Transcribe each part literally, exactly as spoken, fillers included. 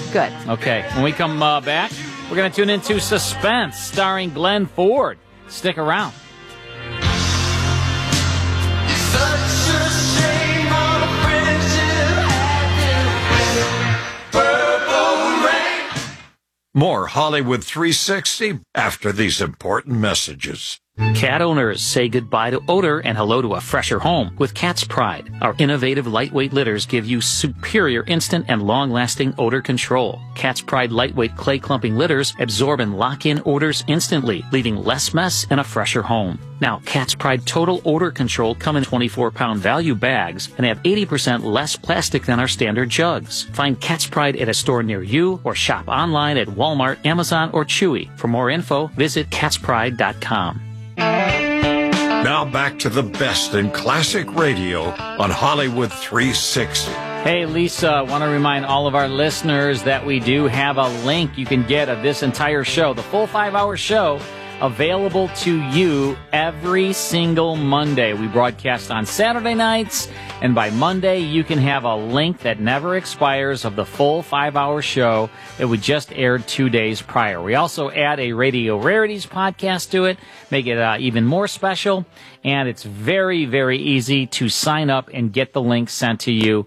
Good. Okay. When we come uh, back, we're going to tune into Suspense, starring Glenn Ford. Stick around. More Hollywood three sixty after these important messages. Cat owners, say goodbye to odor and hello to a fresher home with Cat's Pride. Our innovative lightweight litters give you superior instant and long-lasting odor control. Cat's Pride lightweight clay clumping litters absorb and lock in odors instantly, leaving less mess and a fresher home. Now, Cat's Pride Total Odor Control come in twenty-four pound value bags and have eighty percent less plastic than our standard jugs. Find Cat's Pride at a store near you or shop online at Walmart, Amazon, or Chewy. For more info, visit cats pride dot com. Now back to the best in classic radio on Hollywood three sixty. Hey, Lisa, I want to remind all of our listeners that we do have a link you can get of this entire show, the full five-hour show, available to you every single Monday. We broadcast on Saturday nights, and by Monday you can have a link that never expires of the full five-hour show that we just aired two days prior. We also add a Radio Rarities podcast to it, make it uh, even more special, and it's very, very easy to sign up and get the link sent to you.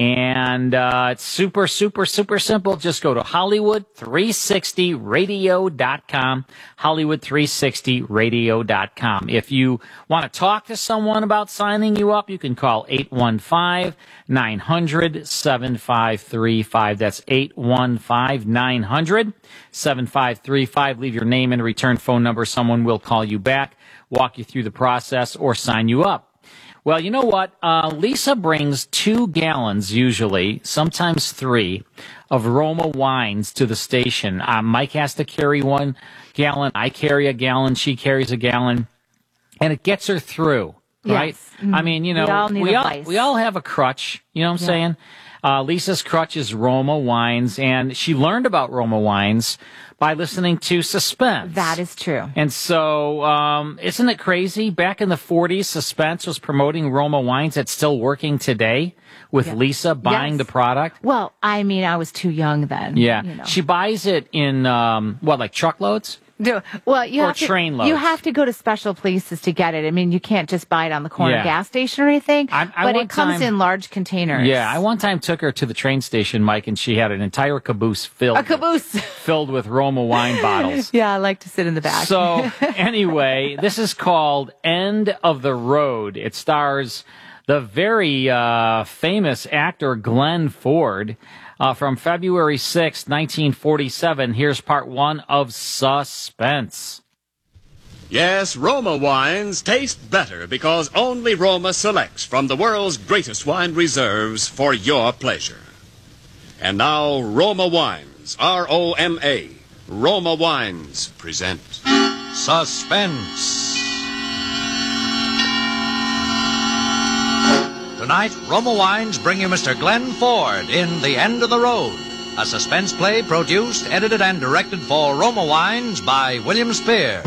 And uh, it's super, super, super simple. Just go to Hollywood three sixty radio dot com, Hollywood three sixty radio dot com. If you want to talk to someone about signing you up, you can call eight one five, nine hundred, seven five three five. That's eight one five, nine hundred, seven five three five. Leave your name and return phone number. Someone will call you back, walk you through the process, or sign you up. Well, you know what? Uh, Lisa brings two gallons, usually, sometimes three, of Roma wines to the station. Uh, Mike has to carry one gallon. I carry a gallon. She carries a gallon. And it gets her through, right? Yes. Mm-hmm. I mean, you know, we all, need we, a all, vice. we all have a crutch. You know what I'm Yeah. saying? Uh, Lisa's crutch is Roma wines, and she learned about Roma wines by listening to Suspense. That is true. And so, um, isn't it crazy? Back in the forties, Suspense was promoting Roma wines that's still working today with Yeah. Lisa buying Yes. the product. Well, I mean, I was too young then. Yeah. You know. She buys it in, um, what, like truckloads? Do, well, you Or have to, train loads. You have to go to special places to get it. I mean, you can't just buy it on the corner Yeah. gas station or anything. I- I but one it comes time- in large containers. Yeah. I one time took her to the train station, Mike, and she had an entire caboose filled. A caboose. filled with Roma wine bottles. Yeah, I like to sit in the back. So, anyway, this is called End of the Road. It stars the very uh, famous actor Glenn Ford. Uh, from February sixth, nineteen forty-seven, here's part one of Suspense. Yes, Roma wines taste better because only Roma selects from the world's greatest wine reserves for your pleasure. And now, Roma Wines, R O M A, Roma Wines present Suspense. Tonight, Roma Wines bring you Mister Glenn Ford in The End of the Road, a suspense play produced, edited, and directed for Roma Wines by William Spear.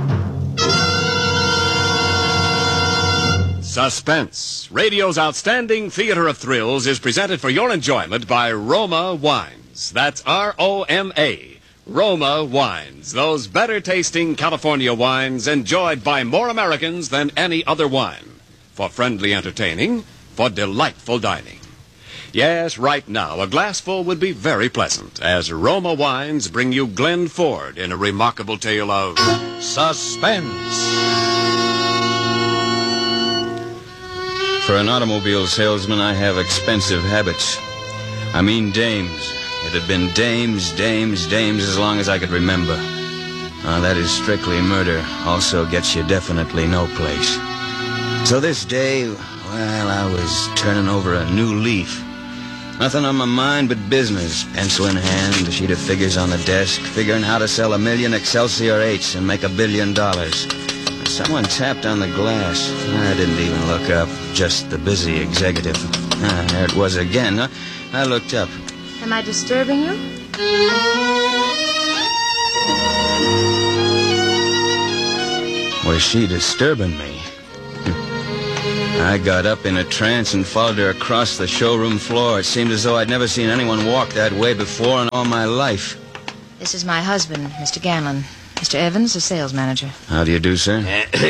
Suspense, radio's outstanding theater of thrills, is presented for your enjoyment by Roma Wines. That's R O M A, Roma Wines, those better-tasting California wines enjoyed by more Americans than any other wine. For friendly entertaining, for delightful dining. Yes, right now, a glassful would be very pleasant as Roma Wines bring you Glenn Ford in a remarkable tale of Suspense. For an automobile salesman, I have expensive habits. I mean dames. It had been dames, dames, dames as long as I could remember. Uh, that is strictly murder. Also gets you definitely no place. So this day, well, I was turning over a new leaf. Nothing on my mind but business. Pencil in hand, a sheet of figures on the desk, figuring how to sell a million Excelsior eights and make a billion dollars. Someone tapped on the glass. I didn't even look up, just the busy executive. Ah, there it was again. Huh? I looked up. Am I disturbing you? Was she disturbing me? I got up in a trance and followed her across the showroom floor. It seemed as though I'd never seen anyone walk that way before in all my life. This is my husband, Mister Ganlon. Mister Evans, the sales manager. How do you do, sir?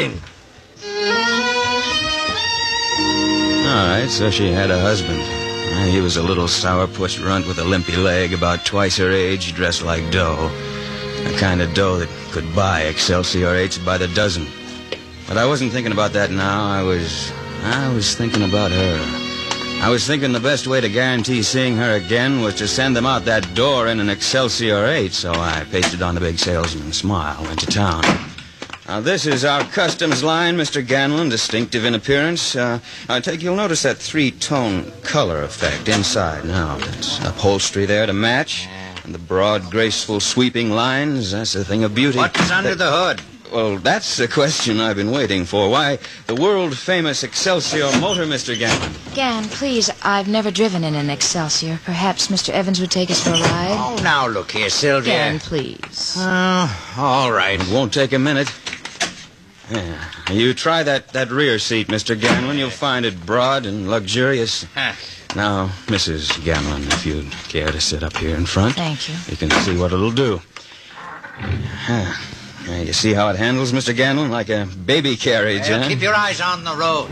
All right, so she had a husband. Uh, He was a little sourpuss runt with a limpy leg, about twice her age, dressed like dough. The kind of dough that could buy Excelsior eights by the dozen. But I wasn't thinking about that now. I was... I was thinking about her. I was thinking the best way to guarantee seeing her again was to send them out that door in an Excelsior eight, so I pasted on the big salesman's smile, went to town. Now, this is our customs line, Mister Ganlon, distinctive in appearance. Uh, I take you'll notice that three-tone color effect inside. Now, that's upholstery there to match, and the broad, graceful, sweeping lines, that's a thing of beauty. What's under the hood? Well, that's the question I've been waiting for. Why, the world-famous Excelsior motor, Mister Ganlon. Gan, please, I've never driven in an Excelsior. Perhaps Mister Evans would take us for a ride? Oh, now look here, Sylvia. Gan, please. Oh, all right. It won't take a minute. Yeah. You try that, that rear seat, Mister Ganlon. You'll find it broad and luxurious. Huh. Now, Missus Ganlon, if you'd care to sit up here in front. Thank you. You can see what it'll do. Huh. Now, you see how it handles, Mister Ganlon? Like a baby carriage, Well, huh? keep your eyes on the road.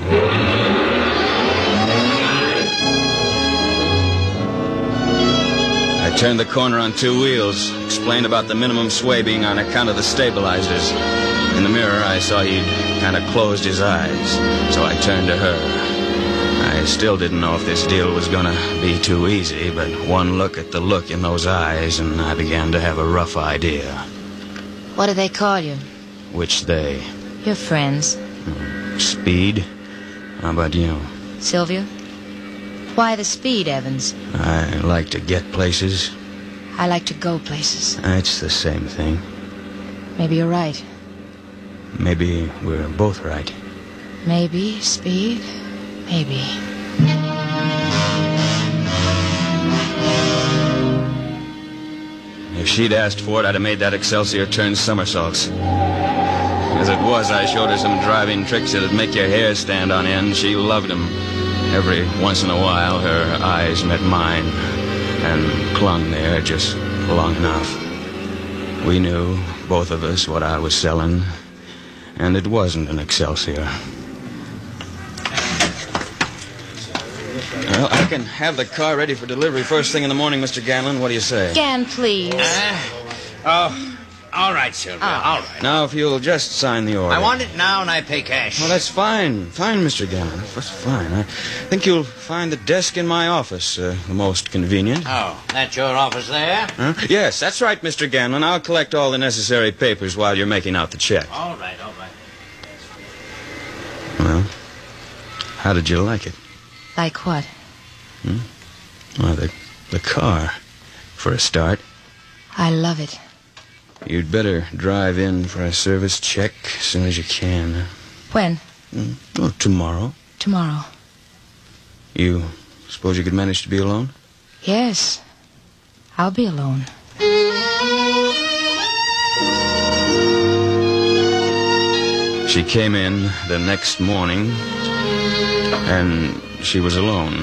I turned the corner on two wheels, explained about the minimum sway being on account of the stabilizers. In the mirror, I saw he'd kind of closed his eyes, so I turned to her. I still didn't know if this deal was going to be too easy, but one look at the look in those eyes, and I began to have a rough idea. What do they call you? Which they? Your friends. Speed? How about you? Sylvia? Why the speed, Evans? I like to get places. I like to go places. It's the same thing. Maybe you're right. Maybe we're both right. Maybe, Speed. Maybe. If she'd asked for it, I'd have made that Excelsior turn somersaults. As it was, I showed her some driving tricks that'd make your hair stand on end. She loved them. Every once in a while, her eyes met mine and clung there just long enough. We knew, both of us, what I was selling, and it wasn't an Excelsior. Well, I can have the car ready for delivery first thing in the morning, Mister Ganlon. What do you say? Gan, please. Uh, oh, all right, Sylvia, Oh. all right. Now, if you'll just sign the order. I want it now, and I pay cash. Well, that's fine. Fine, Mister Ganlon. That's fine. I think you'll find the desk in my office uh, the most convenient. Oh, that's your office there? Huh? Yes, that's right, Mister Ganlon. I'll collect all the necessary papers while you're making out the check. All right, all right. Well, how did you like it? Like what? Well, the, the car, for a start. I love it. You'd better drive in for a service check as soon as you can. When? Mm, well, tomorrow. Tomorrow. You suppose you could manage to be alone? Yes. I'll be alone. She came in the next morning, and she was alone.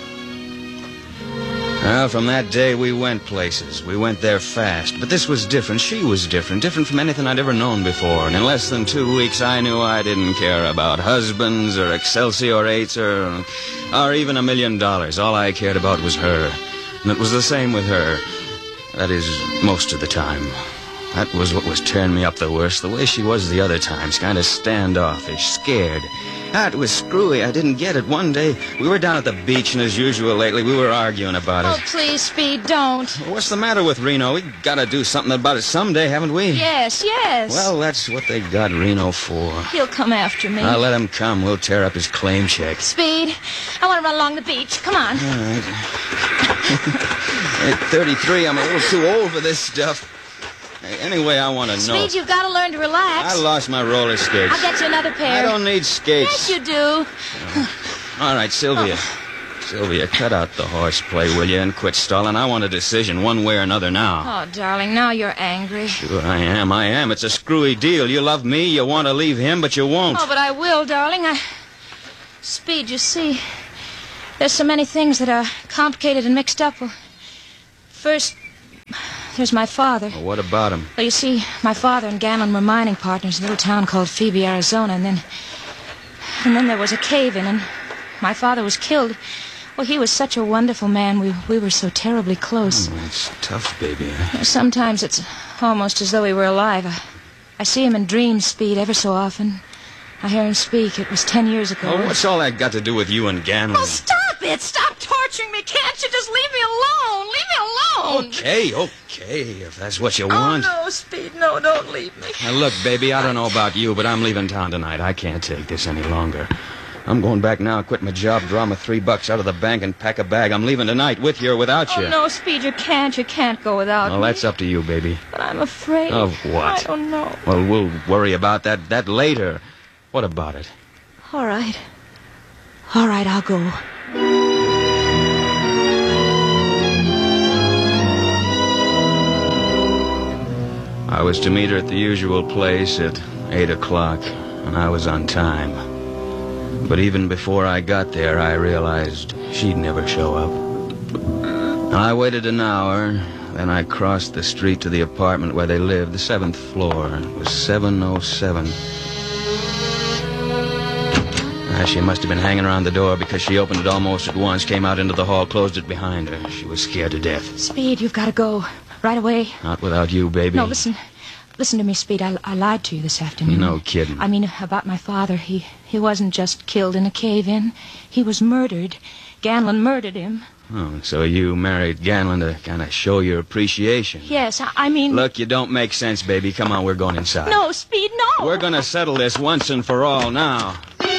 Well, from that day, we went places. We went there fast. But this was different. She was different. Different from anything I'd ever known before. And in less than two weeks, I knew I didn't care about husbands or Excelsior eights or, or even a million dollars. All I cared about was her. And it was the same with her. That is, most of the time. That was what was tearing me up the worst. The way she was the other times. Kind of standoffish, scared. That was screwy. I didn't get it. One day, we were down at the beach, and as usual lately, we were arguing about Oh, it. please, Speed, don't. What's the matter with Reno? We gotta do something about it someday, haven't we? Yes, yes. Well, that's what they got Reno for. He'll come after me. I'll let him come. We'll tear up his claim check. Speed, I want to run along the beach. Come on. All right. At thirty-three, I'm a little too old for this stuff. Anyway, I want to know. Speed, you've got to learn to relax. I lost my roller skates. I'll get you another pair. I don't need skates. Yes, you do. All right, Sylvia. Sylvia, cut out the horseplay, will you, and quit stalling. I want a decision, one way or another now. Oh, darling, now you're angry. Sure, I am. I am. It's a screwy deal. You love me, you want to leave him, but you won't. Oh, but I will, darling. I... Speed, you see, there's so many things that are complicated and mixed up. Well, first, there's my father. Well, what about him? Well, you see, my father and Ganlon were mining partners in a little town called Phoebe, Arizona, and then... And then there was a cave-in, and my father was killed. Well, he was such a wonderful man. We we were so terribly close. Oh, it's tough, baby. Sometimes it's almost as though he were alive. I, I see him in dreams, Speed, ever so often. I hear him speak. It was ten years ago. Oh, what's all that got to do with you and Ganlon? Oh, stop it! Stop torturing me! Can't you just leave me alone? Leave me alone! Okay, okay, if that's what you Oh, want. no, Speed, no, don't leave me. Now, look, baby, I don't know about you, but I'm leaving town tonight. I can't take this any longer. I'm going back now, quit my job, draw my three bucks out of the bank, and pack a bag. I'm leaving tonight, with you or without you. Oh, no, Speed, you can't. You can't go without Well, me. that's up to you, baby. But I'm afraid. Of what? I don't know. Well, we'll worry about that that later. What about it? All right. All right, I'll go. I was to meet her at the usual place at eight o'clock, and I was on time. But even before I got there, I realized she'd never show up. I waited an hour, then I crossed the street to the apartment where they lived, the seventh floor. It was seven oh seven. Ah, she must have been hanging around the door because she opened it almost at once, came out into the hall, closed it behind her. She was scared to death. Speed, you've got to go. Right away. Not without you, baby. No, listen. Listen to me, Speed. I, I lied to you this afternoon. No kidding. I mean, about my father. He, he wasn't just killed in a cave-in. He was murdered. Ganlon murdered him. Oh, so you married Ganlon to kind of show your appreciation. Yes, I, I mean... Look, you don't make sense, baby. Come on, we're going inside. No, Speed, no! We're going to settle this once and for all now.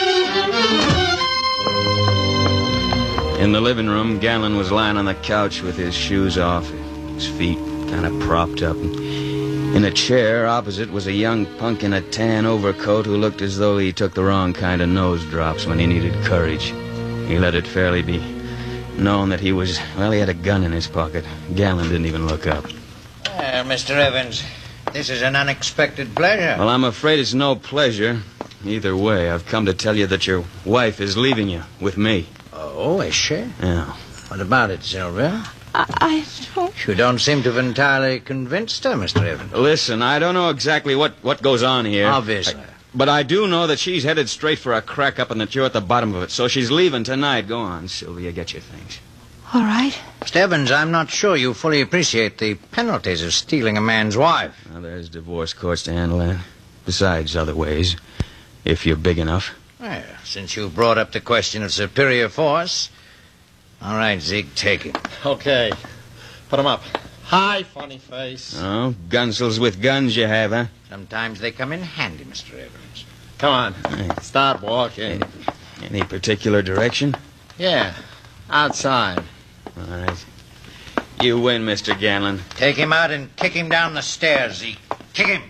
In the living room, Ganlon was lying on the couch with his shoes off, his feet kind of propped up. In a chair opposite was a young punk in a tan overcoat who looked as though he took the wrong kind of nose drops when he needed courage. He let it fairly be known that he was, well, he had a gun in his pocket. Ganlon didn't even look up. Well, Mister Evans, this is an unexpected pleasure. Well, I'm afraid it's no pleasure. Either way, I've come to tell you that your wife is leaving you with me. Oh, is she? Yeah. What about it, Sylvia? I, I don't... You don't seem to have entirely convinced her, Mister Evans. Listen, I don't know exactly what, what goes on here. Obviously. I, but I do know that she's headed straight for a crack up and that you're at the bottom of it. So she's leaving tonight. Go on, Sylvia, get your things. All right. Mister Evans, I'm not sure you fully appreciate the penalties of stealing a man's wife. Well, there's divorce courts to handle that. Besides other ways, if you're big enough. Well, since you brought up the question of superior force... All right, Zeke, take him. Okay. Put him up. Hi, funny face. Oh, gunsels with guns you have, huh? Sometimes they come in handy, Mister Evans. Come on. Hey. Start walking. Any particular direction? Yeah. Outside. All right. You win, Mister Ganlon. Take him out and kick him down the stairs, Zeke. Kick him.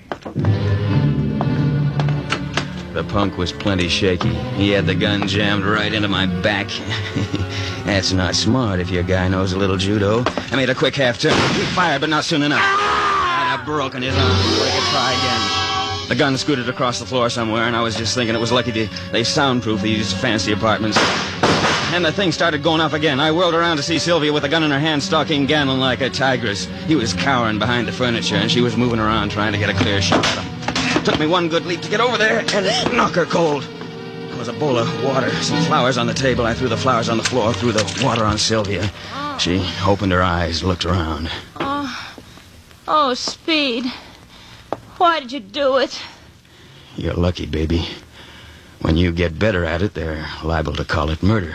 The punk was plenty shaky. He had the gun jammed right into my back. That's not smart if your guy knows a little judo. I made a quick half turn. He fired, but not soon enough. I'd have broken his arm before he could try again. The gun scooted across the floor somewhere, and I was just thinking it was lucky they, they soundproof these fancy apartments. And the thing started going off again. I whirled around to see Sylvia with a gun in her hand, stalking Ganlon like a tigress. He was cowering behind the furniture, and she was moving around trying to get a clear shot at him. Took me one good leap to get over there and knock her cold. There was a bowl of water, some flowers on the table. I threw the flowers on the floor, threw the water on Sylvia. She opened her eyes, looked around. Oh, oh, Speed. Why did you do it? You're lucky, baby. When you get better at it, they're liable to call it murder.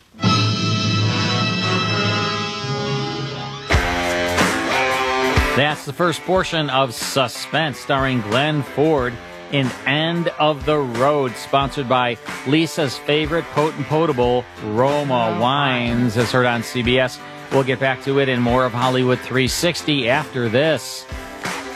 That's the first portion of Suspense, starring Glenn Ford in End of the Road, sponsored by Lisa's favorite potent potable, Roma Wines, as heard on C B S. We'll get back to it in more of Hollywood three sixty after this.